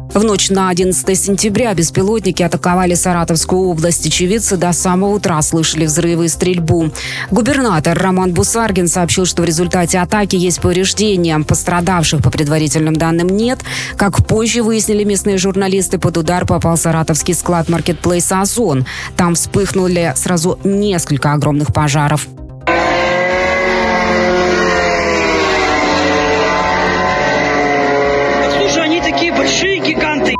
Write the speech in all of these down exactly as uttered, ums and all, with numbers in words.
В ночь на одиннадцатое сентября беспилотники атаковали Саратовскую область. Очевидцы до самого утра слышали взрывы и стрельбу. Губернатор Роман Бусаргин сообщил, что в результате атаки есть повреждения. Пострадавших, по предварительным данным, нет. Как позже выяснили местные журналисты, под удар попал саратовский склад маркетплейса «Озон». Там вспыхнули сразу несколько огромных пожаров. Слушай, они такие большие гиганты.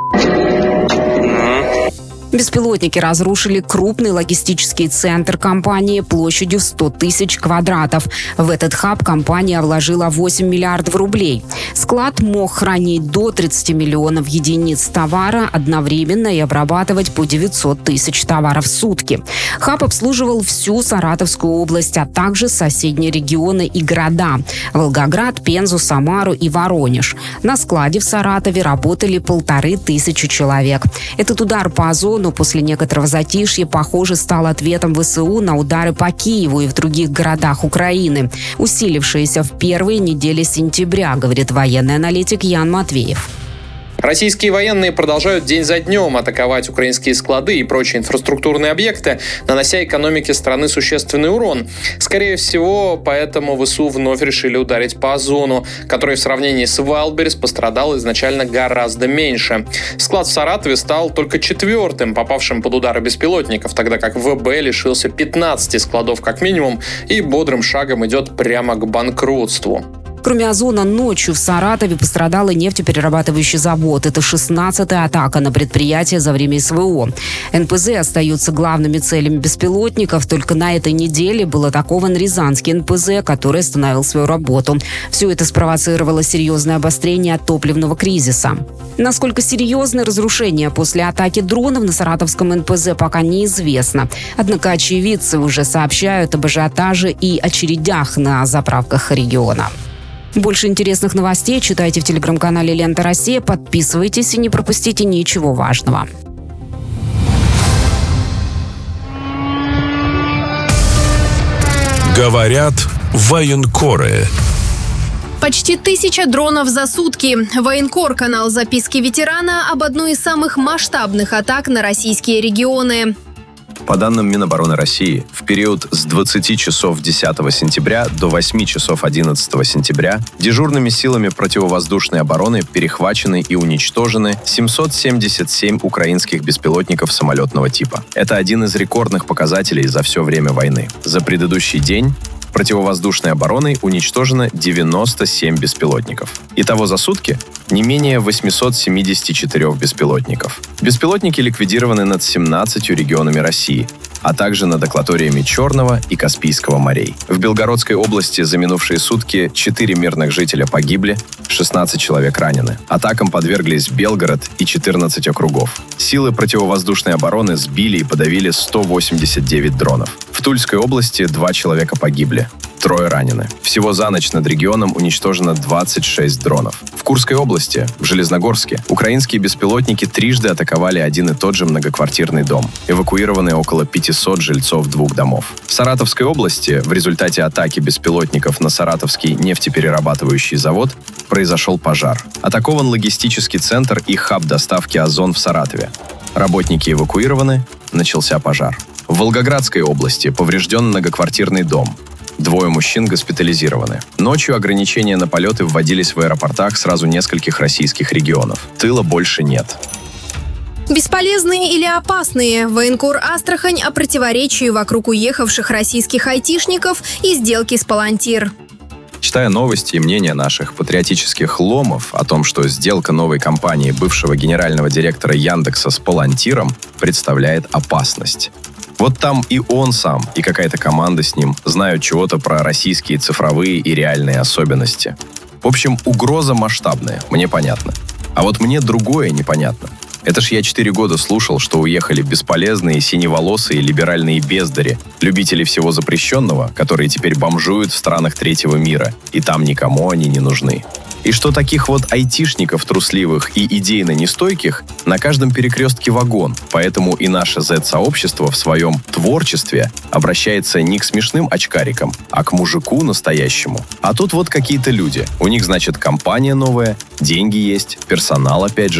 Беспилотники разрушили крупный логистический центр компании площадью в сто тысяч квадратов. В этот хаб компания вложила восемь миллиардов рублей. Склад мог хранить до тридцати миллионов единиц товара одновременно и обрабатывать по девятьсот тысяч товаров в сутки. Хаб обслуживал всю Саратовскую область, а также соседние регионы и города – Волгоград, Пензу, Самару и Воронеж. На складе в Саратове работали полторы тысячи человек. Этот удар по Озону после некоторого затишья, похоже, стал ответом ВСУ на удары по Киеву и в других городах Украины, усилившиеся в первые недели сентября, говорит военный аналитик Ян Матвеев. Российские военные продолжают день за днем атаковать украинские склады и прочие инфраструктурные объекты, нанося экономике страны существенный урон. Скорее всего, поэтому ВСУ вновь решили ударить по Озону, который в сравнении с Вайлдберрис пострадал изначально гораздо меньше. Склад в Саратове стал только четвертым, попавшим под удары беспилотников, тогда как ВБ лишился пятнадцати складов как минимум и бодрым шагом идет прямо к банкротству. Кроме Озона, ночью в Саратове пострадал и нефтеперерабатывающий завод. Это шестнадцатая атака на предприятие за время СВО. эн пэ зэ остаются главными целями беспилотников. Только на этой неделе был атакован Рязанский эн пэ зэ, который остановил свою работу. Все это спровоцировало серьезное обострение топливного кризиса. Насколько серьезны разрушения после атаки дронов на Саратовском эн пэ зэ, пока неизвестно. Однако очевидцы уже сообщают об ажиотаже и очередях на заправках региона. Больше интересных новостей читайте в телеграм-канале «Лента Россия». Подписывайтесь и не пропустите ничего важного. Говорят военкоры. Почти тысяча дронов за сутки. Военкор, канал «Записки ветерана» об одной из самых масштабных атак на российские регионы. По данным Минобороны России, в период с двадцати часов десятого сентября до восьми часов одиннадцатого сентября дежурными силами противовоздушной обороны перехвачены и уничтожены семьсот семьдесят семь украинских беспилотников самолетного типа. Это один из рекордных показателей за все время войны. За предыдущий день противовоздушной обороной уничтожено девяносто семь беспилотников. Итого за сутки не менее восемьсот семьдесят четыре беспилотников. Беспилотники ликвидированы над семнадцатью регионами России, а также над акваториями Черного и Каспийского морей. В Белгородской области за минувшие сутки четыре мирных жителя погибли, шестнадцать человек ранены. Атакам подверглись Белгород и четырнадцать округов. Силы противовоздушной обороны сбили и подавили сто восемьдесят девять дронов. В Тульской области два человека погибли, трое ранены. Всего за ночь над регионом уничтожено двадцать шесть дронов. В Курской области, в Железногорске, украинские беспилотники трижды атаковали один и тот же многоквартирный дом. Эвакуированы около пятисот жильцов двух домов. В Саратовской области в результате атаки беспилотников на Саратовский нефтеперерабатывающий завод произошел пожар. Атакован логистический центр и хаб доставки «Озон» в Саратове. Работники эвакуированы, начался пожар. В Волгоградской области поврежден многоквартирный дом. Двое мужчин госпитализированы. Ночью ограничения на полеты вводились в аэропортах сразу нескольких российских регионов. Тыла больше нет. Бесполезные или опасные? Военкор Астрахань о противоречии вокруг уехавших российских айтишников и сделки с Палантир. Читая новости и мнения наших патриотических ломов о том, что сделка новой компании бывшего генерального директора Яндекса с Палантиром представляет опасность. Вот там и он сам, и какая-то команда с ним знают чего-то про российские цифровые и реальные особенности. В общем, угроза масштабная, мне понятно. А вот мне другое непонятно. Это ж я четыре года слушал, что уехали бесполезные, синеволосые, либеральные бездари, любители всего запрещенного, которые теперь бомжуют в странах третьего мира, и там никому они не нужны. И что таких вот айтишников трусливых и идейно нестойких на каждом перекрестке вагон, поэтому и наше зет-сообщество в своем творчестве обращается не к смешным очкарикам, а к мужику настоящему. А тут вот какие-то люди. У них, значит, компания новая, деньги есть, персонал опять же.